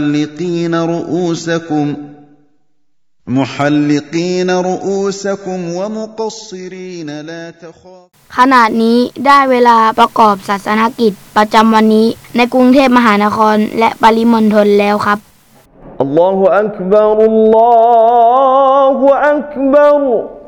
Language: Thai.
محلقين رؤوسكم ومقصرين لا تخاف ขณะนี้ได้เวลาประกอบศาสนกิจประจำวันนี้ในกรุงเทพมหานครและปริมณฑลแล้วครับอัลลอฮุอักบัรอัลลอฮุอักบัร